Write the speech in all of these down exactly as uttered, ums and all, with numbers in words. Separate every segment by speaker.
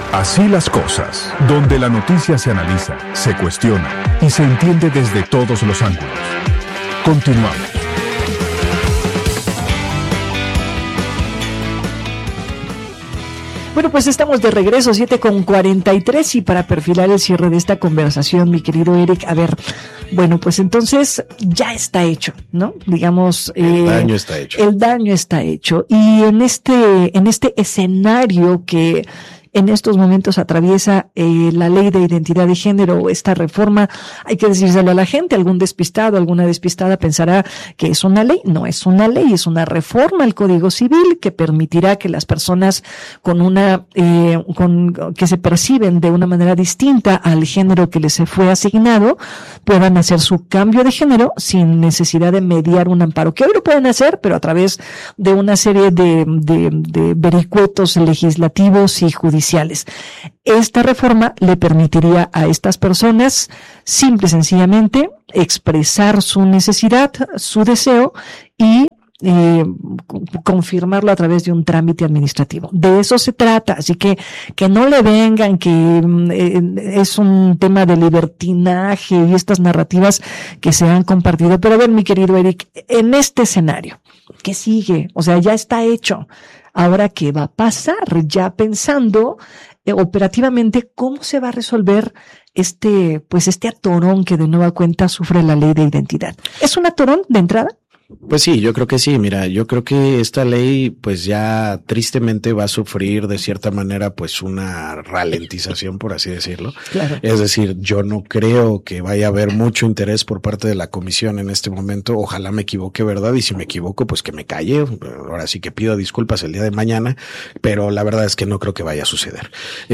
Speaker 1: Así las cosas, donde la noticia se analiza, se cuestiona y se entiende desde todos los ángulos. Continuamos.
Speaker 2: Bueno, pues estamos de regreso, siete con cuarenta y tres, y para perfilar el cierre de esta conversación, mi querido Eric, a ver, bueno, pues entonces ya está hecho, ¿no? Digamos,
Speaker 3: el
Speaker 2: eh,
Speaker 3: daño está hecho.
Speaker 2: El daño está hecho. Y en este, en este escenario que en estos momentos atraviesa eh, la ley de identidad de género, esta reforma, hay que decírselo a la gente, algún despistado, alguna despistada pensará que es una ley. No es una ley, es una reforma al Código Civil que permitirá que las personas con una, eh, con, que se perciben de una manera distinta al género que les fue asignado, puedan hacer su cambio de género sin necesidad de mediar un amparo, que hoy lo pueden hacer, pero a través de una serie de, de, de vericuetos legislativos y judiciales. Esta reforma le permitiría a estas personas simple y sencillamente expresar su necesidad, su deseo y eh, confirmarlo a través de un trámite administrativo. De eso se trata, así que que no le vengan que eh, es un tema de libertinaje y estas narrativas que se han compartido. Pero a ver, mi querido Eric, en este escenario, ¿qué sigue? O sea, ya está hecho. Ahora, ¿qué va a pasar? Ya pensando eh, operativamente cómo se va a resolver este, pues este atorón que de nueva cuenta sufre la ley de identidad. ¿Es un atorón de entrada?
Speaker 3: Pues sí, yo creo que sí. Mira, yo creo que esta ley pues ya tristemente va a sufrir de cierta manera pues una ralentización, por así decirlo. Claro. Es decir, yo no creo que vaya a haber mucho interés por parte de la comisión en este momento. Ojalá me equivoque, ¿verdad? Y si me equivoco, pues que me calle. Ahora sí que pido disculpas el día de mañana, pero la verdad es que no creo que vaya a suceder.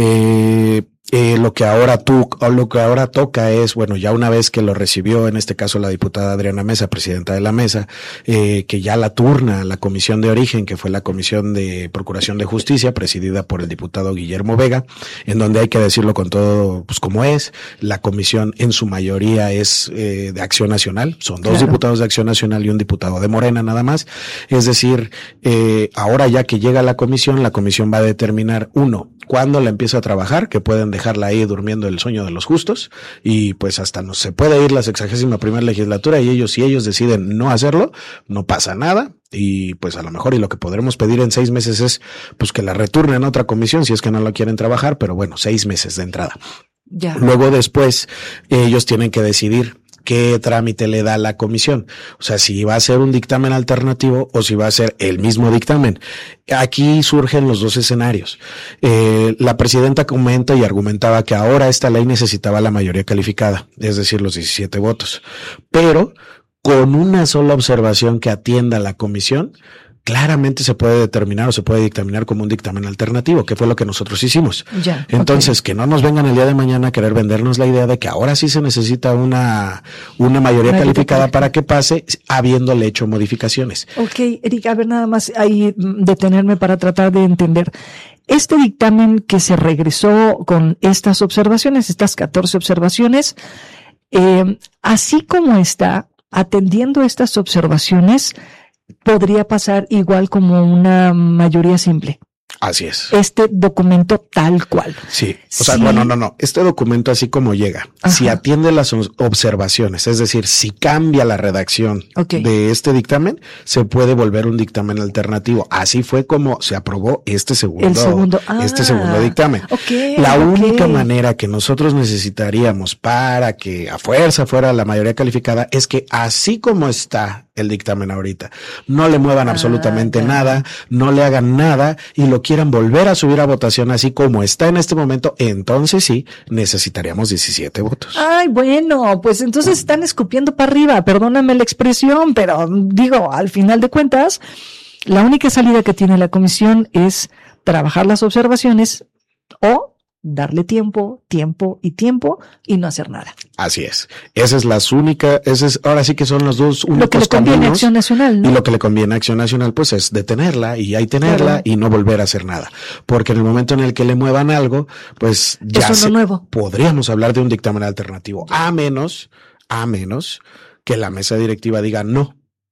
Speaker 3: Eh, Eh, lo que ahora tú, o lo que ahora toca es, bueno, ya una vez que lo recibió, en este caso la diputada Adriana Mesa, presidenta de la mesa, eh, que ya la turna la comisión de origen, que fue la Comisión de Procuración de Justicia, presidida por el diputado Guillermo Vega, en donde hay que decirlo con todo, pues como es, la comisión en su mayoría es eh, de Acción Nacional, son dos claro. diputados de Acción Nacional y un diputado de Morena nada más, es decir, eh, ahora ya que llega la comisión, la comisión va a determinar, uno, cuándo la empieza a trabajar, que pueden dejarla ahí durmiendo el sueño de los justos, y pues hasta no se puede ir la sexagésima primera legislatura, y ellos, si ellos deciden no hacerlo, no pasa nada, y pues a lo mejor y lo que podremos pedir en seis meses es pues que la returnen a otra comisión si es que no la quieren trabajar, pero bueno, seis meses de entrada. Ya. Luego después ellos tienen que decidir qué trámite le da la comisión. O sea, si va a ser un dictamen alternativo o si va a ser el mismo dictamen. Aquí surgen los dos escenarios. Eh, la presidenta comenta y argumentaba que ahora esta ley necesitaba la mayoría calificada, es decir, los diecisiete votos. Pero con una sola observación que atienda la comisión, claramente se puede determinar o se puede dictaminar como un dictamen alternativo, que fue lo que nosotros hicimos. Ya, Entonces, okay. que no nos vengan el día de mañana a querer vendernos la idea de que ahora sí se necesita una, una mayoría Mayoría calificada para que pase, habiéndole hecho modificaciones.
Speaker 2: Ok, Erika, a ver, nada más ahí detenerme para tratar de entender. Este dictamen que se regresó con estas observaciones, estas catorce observaciones, eh, así como está, atendiendo estas observaciones, podría pasar igual como una mayoría simple.
Speaker 3: Así es.
Speaker 2: Este documento tal cual.
Speaker 3: Sí. O sea, sí. bueno, no, no. Este documento así como llega, Ajá. si atiende las observaciones, es decir, si cambia la redacción okay. de este dictamen, se puede volver un dictamen alternativo. Así fue como se aprobó este segundo,
Speaker 2: El segundo. Ah,
Speaker 3: este segundo dictamen.
Speaker 2: Okay,
Speaker 3: la
Speaker 2: okay.
Speaker 3: única manera que nosotros necesitaríamos para que a fuerza fuera la mayoría calificada es que así como está el dictamen ahorita, no le muevan ah, absolutamente ya. nada, no le hagan nada y lo quieran volver a subir a votación así como está en este momento, entonces sí, necesitaríamos diecisiete votos.
Speaker 2: Ay, bueno, pues entonces están escupiendo para arriba, perdóname la expresión, pero digo, al final de cuentas, la única salida que tiene la comisión es trabajar las observaciones o darle tiempo, tiempo y tiempo y no hacer nada.
Speaker 3: Así es. Esa es las únicas, ese es, ahora sí que son los dos únicos
Speaker 2: Lo que le conviene
Speaker 3: caminos,
Speaker 2: a Acción Nacional, ¿no?
Speaker 3: Y lo que le conviene a Acción Nacional, pues es detenerla y ahí tenerla claro. y no volver a hacer nada. Porque en el momento en el que le muevan algo, pues ya
Speaker 2: Eso es lo
Speaker 3: se,
Speaker 2: nuevo.
Speaker 3: podríamos hablar de un dictamen alternativo. A menos, a menos que la mesa directiva diga no.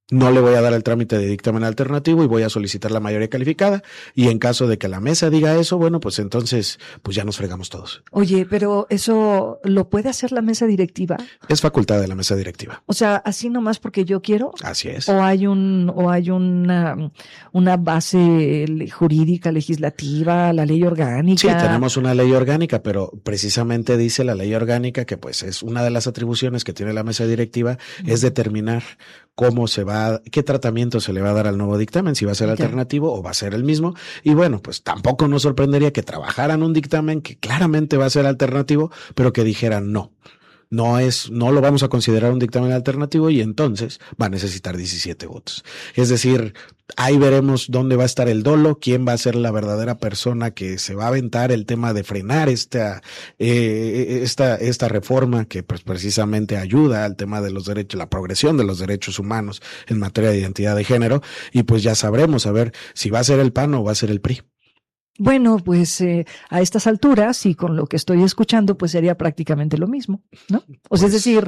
Speaker 3: no le voy a dar el trámite de dictamen alternativo y voy a solicitar la mayoría calificada, y en caso de que la mesa diga eso, bueno, pues entonces pues ya nos fregamos todos.
Speaker 2: Oye, pero eso lo puede hacer la mesa directiva.
Speaker 3: Es facultad de la mesa directiva.
Speaker 2: O sea, así nomás porque yo quiero.
Speaker 3: Así es.
Speaker 2: O hay un o hay una una base jurídica legislativa, la ley orgánica.
Speaker 3: Sí, tenemos una ley orgánica, pero precisamente dice la ley orgánica que pues es una de las atribuciones que tiene la mesa directiva, uh-huh. es determinar cómo se va, qué tratamiento se le va a dar al nuevo dictamen, si va a ser okay. alternativo o va a ser el mismo. Y bueno, pues tampoco nos sorprendería que trabajaran un dictamen que claramente va a ser alternativo, pero que dijeran no. No es, no lo vamos a considerar un dictamen alternativo y entonces va a necesitar diecisiete votos. Es decir, ahí veremos dónde va a estar el dolo, quién va a ser la verdadera persona que se va a aventar el tema de frenar esta, eh, esta, esta reforma que pues precisamente ayuda al tema de los derechos, la progresión de los derechos humanos en materia de identidad de género, y pues ya sabremos a ver si va a ser el P A N o va a ser el P R I.
Speaker 2: Bueno, pues eh, a estas alturas y con lo que estoy escuchando, pues sería prácticamente lo mismo, ¿no? O sea, es decir,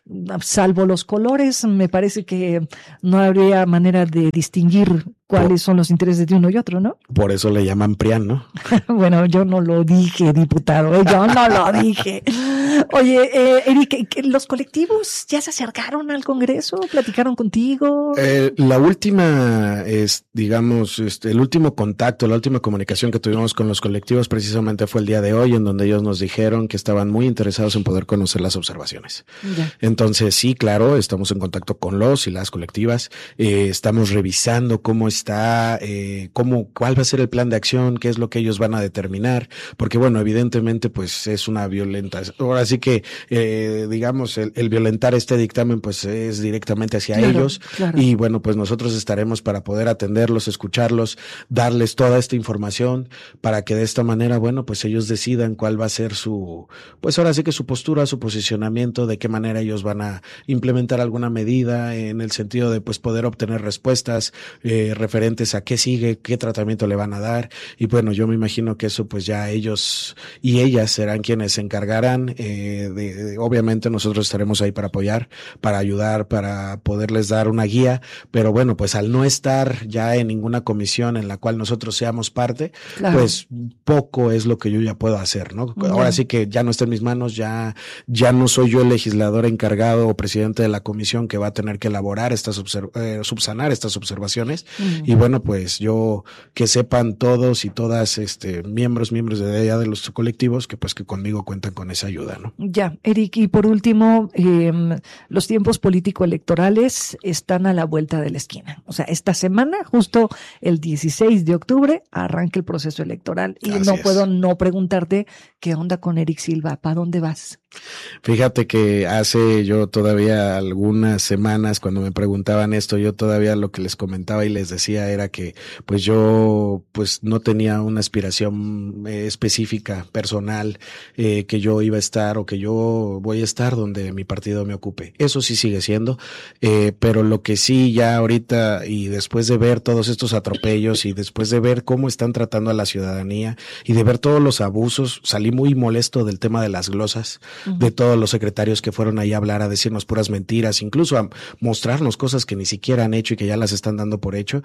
Speaker 2: salvo los colores, me parece que no habría manera de distinguir cuáles son los intereses de uno y otro, ¿no?
Speaker 3: Por eso le llaman P R I A N, ¿no?
Speaker 2: Bueno, yo no lo dije, diputado, ¿eh? Yo no lo dije. Oye, eh, Eric, ¿los colectivos ya se acercaron al Congreso? ¿Platicaron contigo?
Speaker 3: Eh, la última, es, digamos, este, el último contacto, la última comunicación que tuvimos con los colectivos precisamente fue el día de hoy, en donde ellos nos dijeron que estaban muy interesados en poder conocer las observaciones. Ya. Entonces, sí, claro, estamos en contacto con los y las colectivas, eh, estamos revisando cómo está, eh, cómo, cuál va a ser el plan de acción, qué es lo que ellos van a determinar, porque bueno, evidentemente, pues es una violenta, ahora sí que, eh, digamos, el, el violentar este dictamen, pues es directamente hacia claro, ellos, claro. Y bueno, pues nosotros estaremos para poder atenderlos, escucharlos, darles toda esta información, para que de esta manera, bueno, pues ellos decidan cuál va a ser su, pues ahora sí que su postura, su posicionamiento, de qué manera ellos van a implementar alguna medida en el sentido de pues poder obtener respuestas eh, referentes a qué sigue, qué tratamiento le van a dar. Y bueno, yo me imagino que eso pues ya ellos y ellas serán quienes se encargarán. Eh, de, de, obviamente nosotros estaremos ahí para apoyar, para ayudar, para poderles dar una guía, pero bueno, pues al no estar ya en ninguna comisión en la cual nosotros seamos parte, claro. Pues poco es lo que yo ya puedo hacer, ¿no? Uh-huh. Ahora sí que ya no está en mis manos, ya, ya no soy yo el legislador encargado o presidente de la comisión que va a tener que elaborar estas, observ- eh, subsanar estas observaciones. Uh-huh. Y bueno, pues yo, que sepan todos y todas, este, miembros, miembros de allá de los colectivos, que pues que conmigo cuentan con esa ayuda, ¿no?
Speaker 2: Ya, Eric, y por último, eh, los tiempos político-electorales están a la vuelta de la esquina. O sea, esta semana, justo el dieciséis de octubre, arranca el proceso electoral y Así no es. puedo no preguntarte qué onda con Eric Silva, ¿para dónde vas?
Speaker 3: Fíjate que hace yo todavía algunas semanas cuando me preguntaban esto, yo todavía lo que les comentaba y les decía era que pues yo pues no tenía una aspiración eh, específica, personal, eh, que yo iba a estar o que yo voy a estar donde mi partido me ocupe. Eso sí sigue siendo, eh, pero lo que sí ya ahorita y después de ver todos estos atropellos y después de ver cómo están tratando a la ciudadanía y de ver todos los abusos, salí muy molesto del tema de las glosas, uh-huh. de todos los secretarios que fueron ahí a hablar, a decirnos puras mentiras, incluso a mostrarnos cosas que ni siquiera han hecho y que ya las están dando por hecho.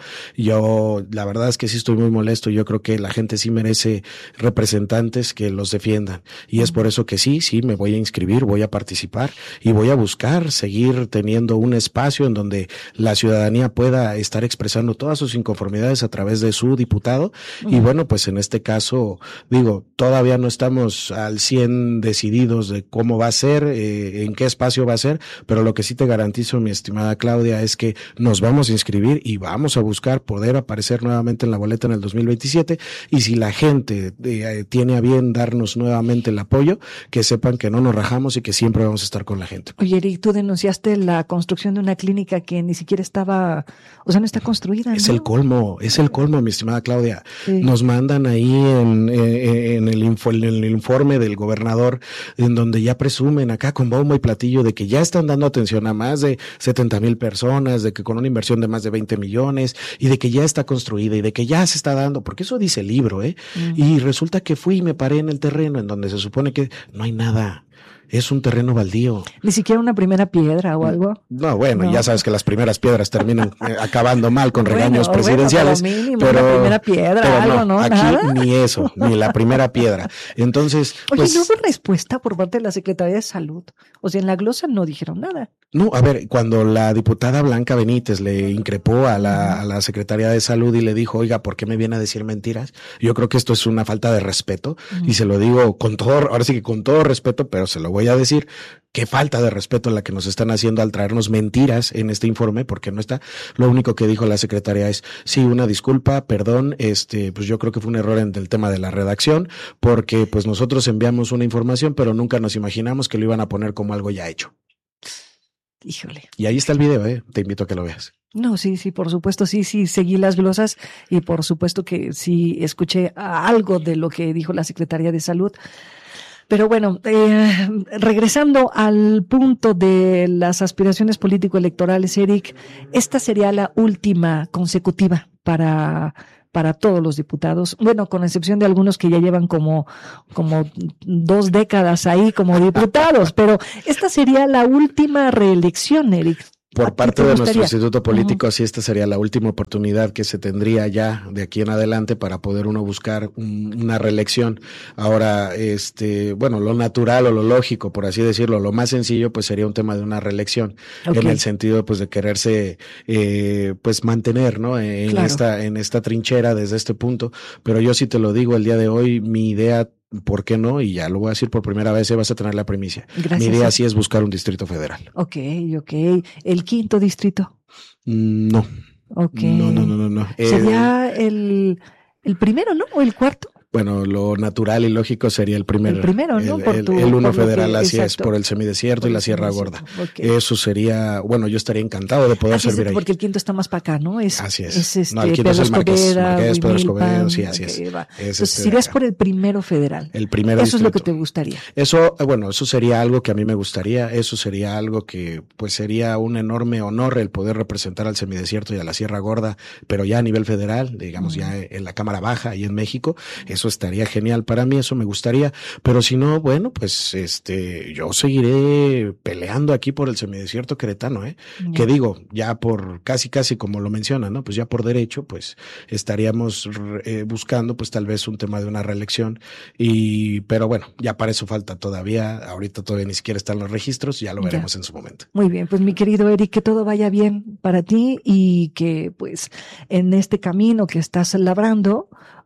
Speaker 3: Yo, la verdad es que sí estoy muy molesto. Yo creo que la gente sí merece representantes que los defiendan. Y uh-huh. es por eso que sí, sí, me voy a inscribir, voy a participar y voy a buscar seguir teniendo un espacio en donde la ciudadanía pueda estar expresando todas sus inconformidades a través de su diputado. Uh-huh. Y bueno, pues en este caso, digo, todavía no estamos al cien decididos de cómo va a ser, eh, en qué espacio va a ser, pero lo que sí te garantizo, mi estimada Claudia, es que nos vamos a inscribir y vamos a buscar poder aparecer nuevamente en la boleta en el dos mil veintisiete, y si la gente eh, tiene a bien darnos nuevamente el apoyo, que sepan que no nos rajamos y que siempre vamos a estar con la gente.
Speaker 2: Oye, Eric, tú denunciaste la construcción de una clínica que ni siquiera estaba, o sea, no está construida, ¿no?
Speaker 3: Es el colmo, es el colmo, mi estimada Claudia. Sí. Nos mandan ahí en, en, en, el info, en el informe del gobernador, en donde ya presumen acá con bombo y platillo de que ya están dando atención a más de setenta mil personas, de que con una inversión de más de veinte millones y de que ya está construida y de que ya se está dando, porque eso dice el libro, ¿eh? Uh-huh. Y resulta que fui y me paré en el terreno en donde se supone que no hay nada. Es un terreno baldío.
Speaker 2: Ni siquiera una primera piedra o algo.
Speaker 3: No, bueno,
Speaker 2: no.
Speaker 3: Ya sabes que las primeras piedras terminan eh, acabando mal con
Speaker 2: bueno,
Speaker 3: regaños presidenciales.
Speaker 2: Bueno, pero mínimo,
Speaker 3: pero,
Speaker 2: una primera piedra,
Speaker 3: pero
Speaker 2: algo, ¿no?
Speaker 3: Aquí
Speaker 2: ¿Nada?
Speaker 3: ni eso, ni la primera piedra. Entonces,
Speaker 2: Oye,
Speaker 3: pues,
Speaker 2: ¿no hubo respuesta por parte de la Secretaría de Salud? O sea, en la glosa no dijeron nada.
Speaker 3: No, a ver, cuando la diputada Blanca Benítez le increpó a la, a la Secretaría de Salud y le dijo, oiga, ¿por qué me viene a decir mentiras? Yo creo que esto es una falta de respeto uh-huh. y se lo digo con todo, ahora sí que con todo respeto, pero se lo voy a decir. Qué falta de respeto la que nos están haciendo al traernos mentiras en este informe, porque no está. Lo único que dijo la secretaria es, sí, una disculpa, perdón, este, pues yo creo que fue un error en el tema de la redacción, porque pues nosotros enviamos una información, pero nunca nos imaginamos que lo iban a poner como algo ya hecho.
Speaker 2: Híjole.
Speaker 3: Y ahí está el video, eh. Te invito a que lo veas.
Speaker 2: No, sí, sí, por supuesto, sí, sí, seguí las glosas y por supuesto que sí escuché algo de lo que dijo la Secretaría de Salud. Pero bueno, eh, regresando al punto de las aspiraciones político-electorales, Eric, esta sería la última consecutiva para, para todos los diputados. Bueno, con excepción de algunos que ya llevan como, como dos décadas ahí como diputados, pero esta sería la última reelección, Eric.
Speaker 3: Por parte de nuestro instituto político, uh-huh. sí, esta sería la última oportunidad que se tendría ya de aquí en adelante para poder uno buscar un, una reelección. Ahora, este, bueno, lo natural o lo lógico, por así decirlo, lo más sencillo, pues sería un tema de una reelección, okay. en el sentido, pues, de quererse, eh, pues, mantener, ¿no? En claro. esta, en esta trinchera desde este punto. Pero yo sí te lo digo, el día de hoy, mi idea, ¿por qué no? Y ya lo voy a decir por primera vez, vas a tener la primicia.
Speaker 2: Gracias.
Speaker 3: Mi idea sí es buscar un distrito federal.
Speaker 2: Ok, ok. ¿El quinto distrito?
Speaker 3: No.
Speaker 2: Ok.
Speaker 3: No, no, no, no, no.
Speaker 2: ¿Sería eh, el, el primero, no? ¿O el cuarto?
Speaker 3: Bueno, lo natural y lógico sería el primero.
Speaker 2: El primero, ¿no?
Speaker 3: El,
Speaker 2: por
Speaker 3: el,
Speaker 2: tu,
Speaker 3: el uno
Speaker 2: por
Speaker 3: federal,
Speaker 2: que,
Speaker 3: así
Speaker 2: exacto.
Speaker 3: es, por el semidesierto por y la Sierra Gorda.
Speaker 2: Okay.
Speaker 3: Eso sería, bueno, yo estaría encantado de poder
Speaker 2: así
Speaker 3: servir
Speaker 2: es,
Speaker 3: ahí.
Speaker 2: Porque el quinto está más para acá, ¿no? Es,
Speaker 3: así es.
Speaker 2: Es este,
Speaker 3: no, el quinto es el Marqués, Marqués Pedro Escobedo, sí, así
Speaker 2: okay,
Speaker 3: es.
Speaker 2: es
Speaker 3: Entonces,
Speaker 2: este irías por el primero federal.
Speaker 3: El primero
Speaker 2: Eso
Speaker 3: distrito.
Speaker 2: Es lo que te gustaría.
Speaker 3: Eso, bueno, eso sería algo que a mí me gustaría. Eso sería algo que, pues, sería un enorme honor el poder representar al semidesierto y a la Sierra Gorda, pero ya a nivel federal, digamos, uh-huh. ya en la Cámara Baja y en México. Eso estaría genial para mí, eso me gustaría. Pero si no, bueno, pues este, yo seguiré peleando aquí por el semidesierto queretano, ¿eh? Yeah. Que digo, ya por casi, casi como lo menciona, ¿no? Pues ya por derecho, pues estaríamos eh, buscando, pues tal vez un tema de una reelección. Y, pero bueno, ya para eso falta todavía. Ahorita todavía ni siquiera están los registros, ya lo veremos yeah. en su momento.
Speaker 2: Muy bien, pues mi querido Eric, que todo vaya bien para ti y que pues en este camino que estás labrando,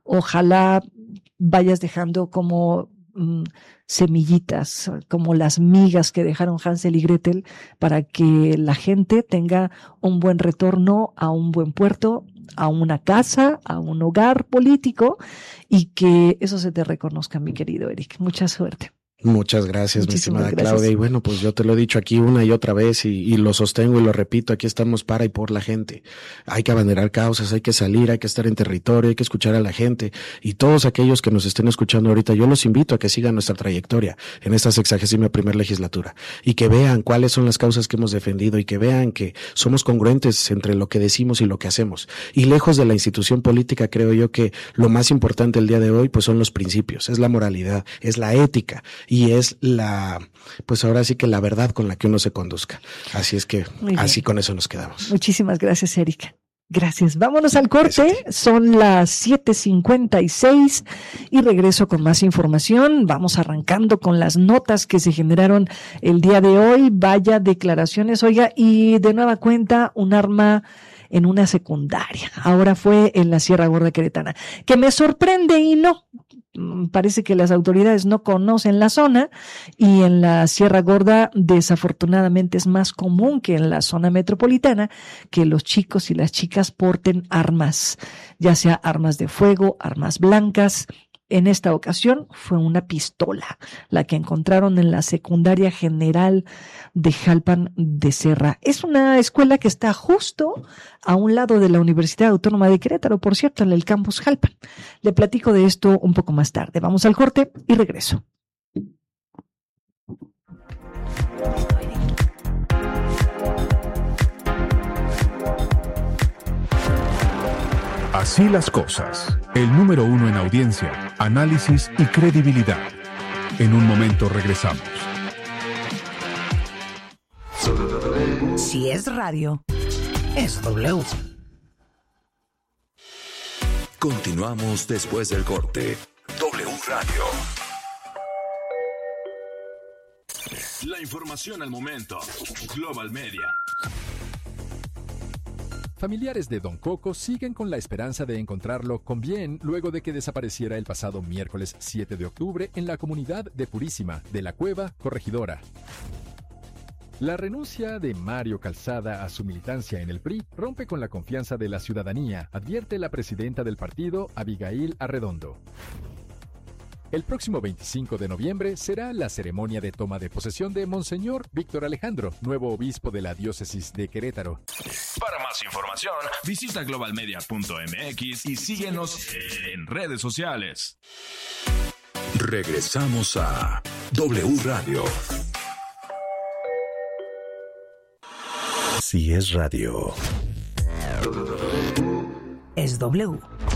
Speaker 2: ojalá vayas dejando como mm, semillitas, como las migas que dejaron Hansel y Gretel, para que la gente tenga un buen retorno a un buen puerto, a una casa, a un hogar político, y que eso se te reconozca, mi querido Eric. Mucha suerte.
Speaker 3: Muchas gracias,
Speaker 2: Muchísimas
Speaker 3: mi estimada
Speaker 2: gracias.
Speaker 3: Claudia. Y bueno, pues yo te lo he dicho aquí una y otra vez y, y lo sostengo y lo repito, aquí estamos para y por la gente. Hay que abanderar causas, hay que salir, hay que estar en territorio, hay que escuchar a la gente. Y todos aquellos que nos estén escuchando ahorita, yo los invito a que sigan nuestra trayectoria en esta sexagésima primera legislatura y que vean cuáles son las causas que hemos defendido y que vean que somos congruentes entre lo que decimos y lo que hacemos. Y lejos de la institución política, creo yo que lo más importante el día de hoy, pues son los principios, es la moralidad, es la ética. Y es la, pues ahora sí que la verdad con la que uno se conduzca. Así es que así con eso nos quedamos.
Speaker 2: Muchísimas gracias, Erika. Gracias. Vámonos al corte. Son las siete cincuenta y seis y regreso con más información. Vamos arrancando con las notas que se generaron el día de hoy. Vaya declaraciones. Oiga, y de nueva cuenta, un arma en una secundaria. Ahora fue en la Sierra Gorda Queretana. Que me sorprende y no. Parece que las autoridades no conocen la zona y en la Sierra Gorda desafortunadamente es más común que en la zona metropolitana que los chicos y las chicas porten armas, ya sea armas de fuego, armas blancas. En esta ocasión fue una pistola la que encontraron en la secundaria general de Jalpan de Serra. Es una escuela que está justo a un lado de la Universidad Autónoma de Querétaro, por cierto, en el campus Jalpan. Le platico de esto un poco más tarde. Vamos al corte y regreso.
Speaker 1: Así las cosas. El número uno en audiencia, análisis y credibilidad. En un momento regresamos.
Speaker 4: Si es radio, es W.
Speaker 5: Continuamos después del corte. W Radio.
Speaker 1: La información al momento. Global Media. Familiares de Don Coco siguen con la esperanza de encontrarlo con bien luego de que desapareciera el pasado miércoles siete de octubre en la comunidad de Purísima, de la Cueva Corregidora. La renuncia de Mario Calzada a su militancia en el P R I rompe con la confianza de la ciudadanía, advierte la presidenta del partido, Abigail Arredondo. El próximo veinticinco de noviembre será la ceremonia de toma de posesión de Monseñor Víctor Alejandro, nuevo obispo de la diócesis de Querétaro.
Speaker 6: Para más información, visita global media punto m x y síguenos en redes sociales.
Speaker 5: Regresamos a W Radio. Si es radio,
Speaker 4: es W.